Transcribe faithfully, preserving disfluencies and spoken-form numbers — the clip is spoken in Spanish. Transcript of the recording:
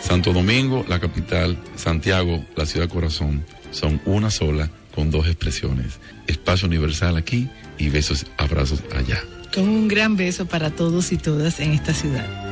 Santo Domingo, la capital, Santiago, la ciudad corazón, son una sola con dos expresiones. Espacio universal aquí y besos, abrazos allá. Con un gran beso para todos y todas en esta ciudad.